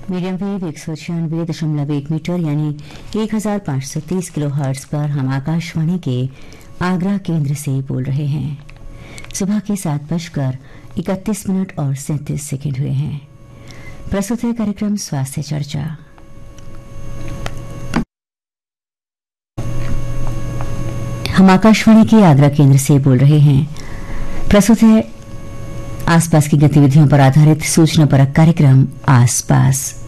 Medium wave 196.1 metre यानी 1530 kilo hertz पर हम आकाशवाणी के आगरा केंद्र से बोल रहे हैं। सुबह के 7:31 और 37 सेकंड हुए हैं। प्रस्तुत है कार्यक्रम स्वास्थ्य चर्चा। हम आकाशवाणी के आगरा केंद्र से बोल रहे हैं। प्रस्तुत है आसपास की गतिविधियों पर आधारित सूचना परक कार्यक्रम आसपास।